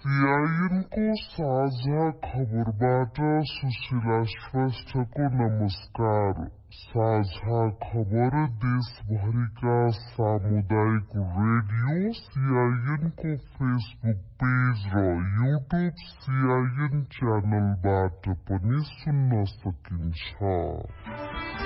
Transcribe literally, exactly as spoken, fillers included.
CIN को साझा खबरबाट सुशीला श्रेष्ठको नमस्कार। साझा खबर देशभरिका सामुदायिक रेडियो सीआईएन को फेसबुक पेज र युट्युब सीआईएन च्यानलबाट पनि सुन्न सकिन्छ।